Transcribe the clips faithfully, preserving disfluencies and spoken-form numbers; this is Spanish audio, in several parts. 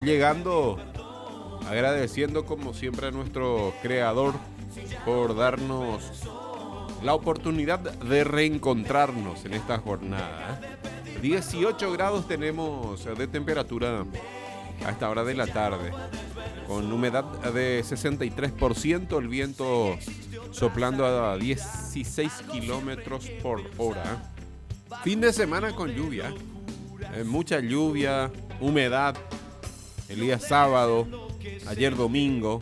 llegando, agradeciendo como siempre a nuestro creador por darnos la oportunidad de reencontrarnos en esta jornada. dieciocho grados tenemos de temperatura a esta hora de la tarde, con humedad de sesenta y tres por ciento, el viento soplando a dieciséis kilómetros por hora. Fin de semana con lluvia, eh, mucha lluvia, humedad, el día sábado, ayer domingo,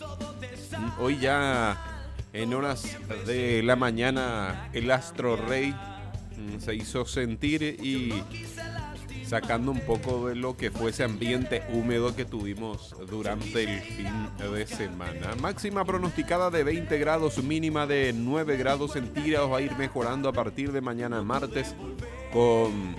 hoy ya en horas de la mañana el astro rey se hizo sentir y sacando un poco de lo que fue ese ambiente húmedo que tuvimos durante el fin de semana. Máxima pronosticada de veinte grados, mínima de nueve grados centígrados. Va a ir mejorando a partir de mañana martes con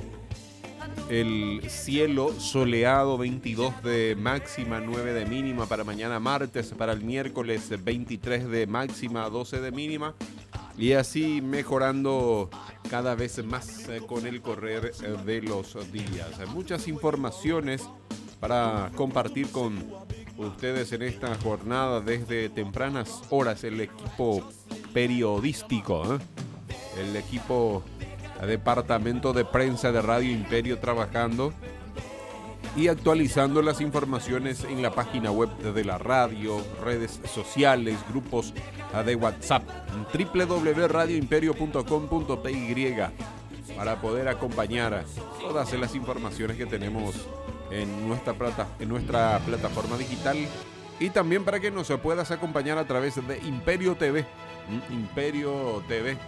el cielo soleado, veintidós de máxima, nueve de mínima para mañana martes. Para el miércoles veintitrés de máxima, doce de mínima. Y así mejorando cada vez más eh, con el correr eh, de los días. Hay muchas informaciones para compartir con ustedes en esta jornada desde tempranas horas. El equipo periodístico, ¿eh? el equipo el departamento de prensa de Radio Imperio trabajando y actualizando las informaciones en la página web de la radio, redes sociales, grupos de WhatsApp, doble u doble u doble u punto radio imperio punto com punto p y, para poder acompañar todas las informaciones que tenemos en nuestra, plata, en nuestra plataforma digital, y también para que nos puedas acompañar a través de Imperio T V. Imperio T V.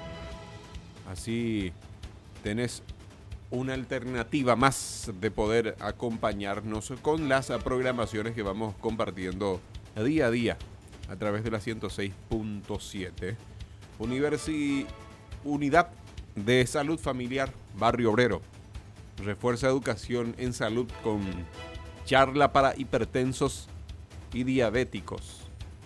Así tenés una alternativa más de poder acompañarnos con las programaciones que vamos compartiendo día a día a través de la ciento seis punto siete. Universi- Unidad de Salud Familiar Barrio Obrero refuerza educación en salud con charla para hipertensos y diabéticos.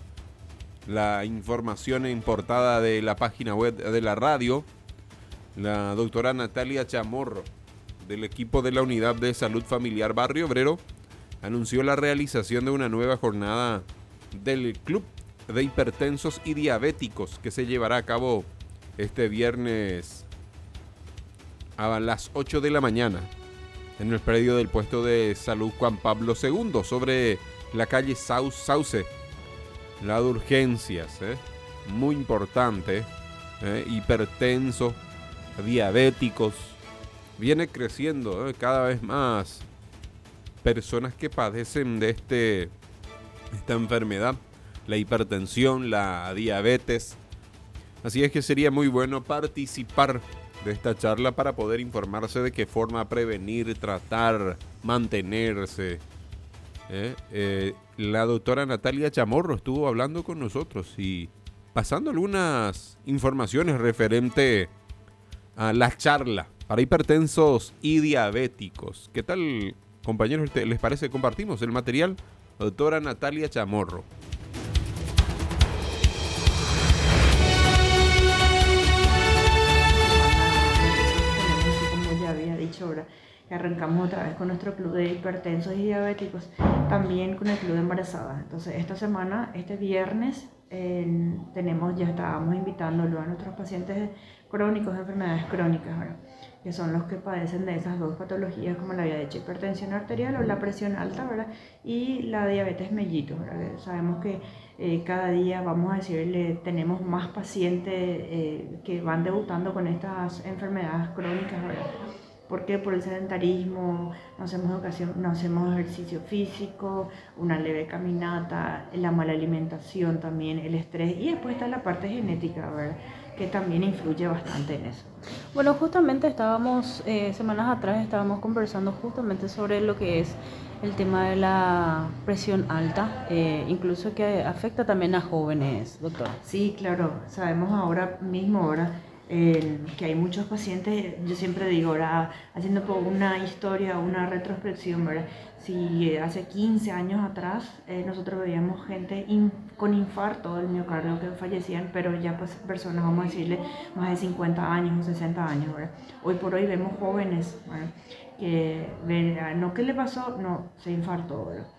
La información en portada de la página web de la radio. La doctora Natalia Chamorro, del equipo de la Unidad de Salud Familiar Barrio Obrero, anunció la realización de una nueva jornada del Club de Hipertensos y Diabéticos que se llevará a cabo este viernes a las ocho de la mañana en el predio del puesto de salud Juan Pablo segundo, sobre la calle Sau- Sauce, la de urgencias, ¿eh? muy importante, ¿eh? hipertenso, diabéticos, viene creciendo ¿eh? cada vez más personas que padecen de este, esta enfermedad, la hipertensión, la diabetes. Así es que sería muy bueno participar de esta charla para poder informarse de qué forma prevenir, tratar, mantenerse. ¿eh? Eh, la doctora Natalia Chamorro estuvo hablando con nosotros y pasando algunas informaciones referente a la charla para hipertensos y diabéticos. ¿Qué tal, compañeros? ¿Les parece? Compartimos el material. Doctora Natalia Chamorro. Como ya había dicho ahora, que arrancamos otra vez con nuestro club de hipertensos y diabéticos, también con el club de embarazadas. Entonces esta semana, este viernes, eh, tenemos, ya estábamos invitándolo a nuestros pacientes crónicos, de enfermedades crónicas, ¿verdad? Que son los que padecen de esas dos patologías, como la había dicho, hipertensión arterial o la presión alta, ¿verdad? Y la diabetes mellitus, ¿verdad? Sabemos que eh, cada día, vamos a decirle, tenemos más pacientes eh, que van debutando con estas enfermedades crónicas, ¿verdad? ¿Por qué? Por el sedentarismo, no hacemos educación, no hacemos ejercicio físico, una leve caminata, la mala alimentación también, el estrés, y después está la parte genética, ¿verdad? Que también influye bastante en eso. Bueno, justamente estábamos, eh, semanas atrás estábamos conversando justamente sobre lo que es el tema de la presión alta, eh, incluso que afecta también a jóvenes, doctora. Sí, claro, sabemos ahora mismo, ahora eh, que hay muchos pacientes, yo siempre digo, ahora haciendo una historia, una retrospección, ¿verdad? Si eh, hace quince años atrás eh, nosotros veíamos gente in, con infarto del miocardio que fallecían, pero ya pues personas, vamos a decirle, más de cincuenta años o sesenta años, ¿verdad? Hoy por hoy vemos jóvenes, ¿verdad? Que ven, no, ¿qué le pasó? No, se infartó, ¿verdad?